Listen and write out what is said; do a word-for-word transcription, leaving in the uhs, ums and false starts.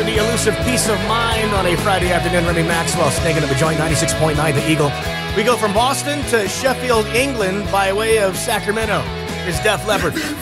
for the elusive peace of mind on a Friday afternoon. Remy Maxwell, snaking up a joint, ninety-six point nine The Eagle. We go from Boston to Sheffield, England by way of Sacramento. Here's Def Leppard.